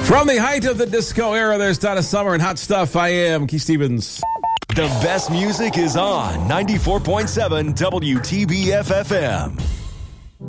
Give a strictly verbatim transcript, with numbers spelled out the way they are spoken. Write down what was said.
From the height of the disco era, there's Donna Summer and Hot Stuff. I am Keith Stevens. The best music is on ninety-four point seven W T B F F M.